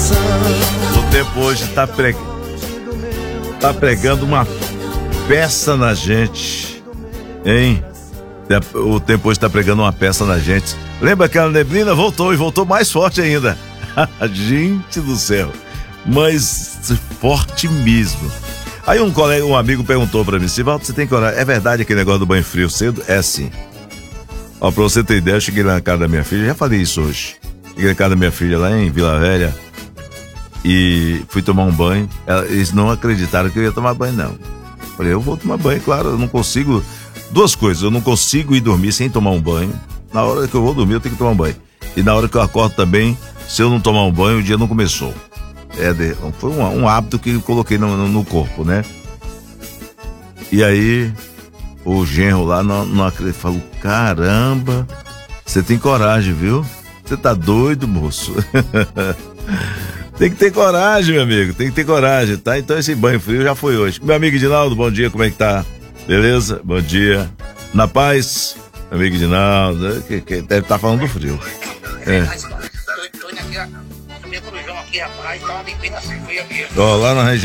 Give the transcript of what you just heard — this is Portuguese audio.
O tempo hoje tá pregando uma peça na gente, hein? O tempo hoje tá pregando uma peça na gente. Lembra aquela neblina? Voltou, e voltou mais forte ainda. Gente do céu, mas forte mesmo. Aí um amigo perguntou pra mim: Sivaldo, você tem coragem? É verdade aquele negócio do banho frio cedo? É sim. Ó, pra você ter ideia, eu cheguei lá na casa da minha filha, já falei isso hoje. Cheguei na casa da minha filha lá em Vila Velha e fui tomar um banho. Eles não acreditaram que eu ia tomar banho, não. Falei, eu vou tomar banho, claro, eu não consigo. Duas coisas, eu não consigo ir dormir sem tomar um banho. Na hora que eu vou dormir, eu tenho que tomar um banho. E na hora que eu acordo também, se eu não tomar um banho, o dia não começou. Foi um hábito que eu coloquei no corpo, né? E aí, o genro lá não acreditou, falou, caramba, você tem coragem, viu? Você tá doido, moço? Tem que ter coragem, meu amigo, tem que ter coragem, tá? Então esse banho frio já foi hoje. Meu amigo Edinaldo, bom dia, como é que tá? Beleza? Bom dia. Na paz? Meu amigo Edinaldo, que deve estar falando do frio. Ó, lá na região